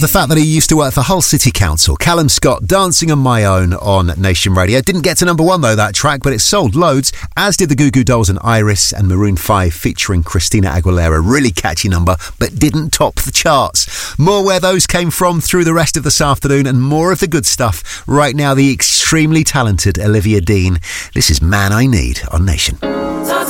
The fact that he used to work for Hull City Council. Callum Scott, Dancing on My Own on Nation Radio. Didn't get to number one though, that track, but it sold loads, as did the Goo Goo Dolls and Iris, and Maroon 5 featuring Christina Aguilera. Really catchy number, but didn't top the charts. More where those came from through the rest of this afternoon, and more of the good stuff. Right now, the extremely talented Olivia Dean. This is Man I Need on Nation.